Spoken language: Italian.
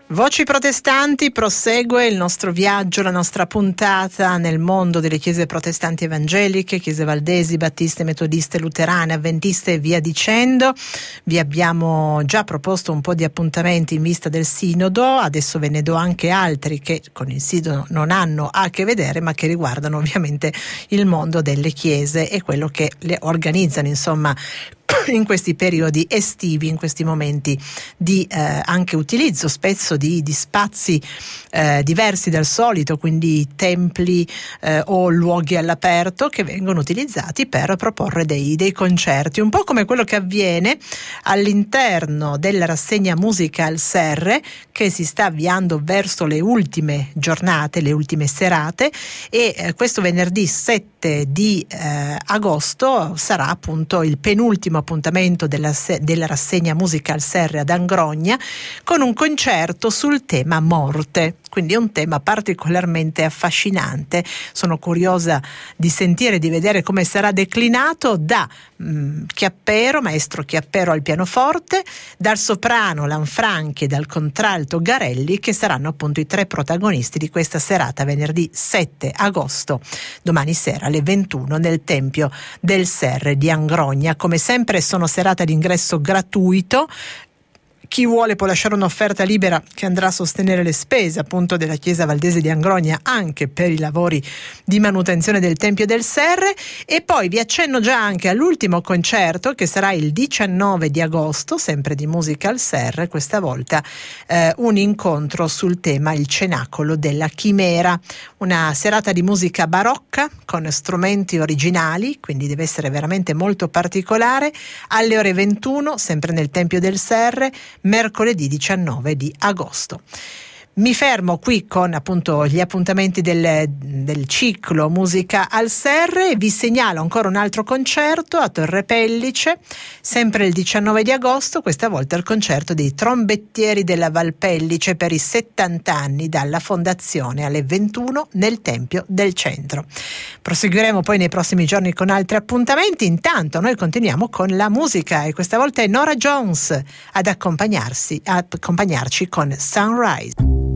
Voci protestanti, prosegue il nostro viaggio, la nostra puntata nel mondo delle chiese protestanti evangeliche, chiese valdesi, battiste, metodiste, luterane, avventiste e via dicendo. Vi abbiamo già proposto un po' di appuntamenti in vista del sinodo, adesso ve ne do anche altri che con il sinodo non hanno a che vedere, ma che riguardano ovviamente il mondo delle chiese e quello che le organizzano, insomma, in questi periodi estivi, in questi momenti di anche utilizzo spesso di spazi diversi dal solito, quindi templi o luoghi all'aperto che vengono utilizzati per proporre dei concerti, un po' come quello che avviene all'interno della rassegna Musica al Serre, che si sta avviando verso le ultime giornate, le ultime serate, e questo venerdì 7 di agosto sarà appunto il penultimo appuntamento della rassegna Musica al Serre ad Angrogna, con un concerto sul tema morte, quindi è un tema particolarmente affascinante. Sono curiosa di sentire, di vedere come sarà declinato da Chiappero, maestro Chiappero al pianoforte, dal soprano Lanfranchi e dal contralto Garelli, che saranno appunto i tre protagonisti di questa serata venerdì 7 agosto, domani sera alle 21 nel Tempio del Serre di Angrogna. Come sempre sono serate ad ingresso gratuito. Chi vuole può lasciare un'offerta libera che andrà a sostenere le spese appunto della chiesa valdese di Angrogna anche per i lavori di manutenzione del Tempio del Serre. E poi vi accenno già anche all'ultimo concerto, che sarà il 19 di agosto, sempre di Musica al Serre, questa volta un incontro sul tema Il Cenacolo della Chimera, una serata di musica barocca con strumenti originali, quindi deve essere veramente molto particolare, alle ore 21 sempre nel Tempio del Serre, mercoledì 19 di agosto. Mi fermo qui con appunto gli appuntamenti del ciclo Musica al Serre e vi segnalo ancora un altro concerto a Torre Pellice, sempre il 19 di agosto, questa volta il concerto dei trombettieri della Valpellice per i 70 anni dalla fondazione, alle 21 nel Tempio del Centro. Proseguiremo poi nei prossimi giorni con altri appuntamenti. Intanto noi continuiamo con la musica e questa volta è Norah Jones ad accompagnarci con Sunrise.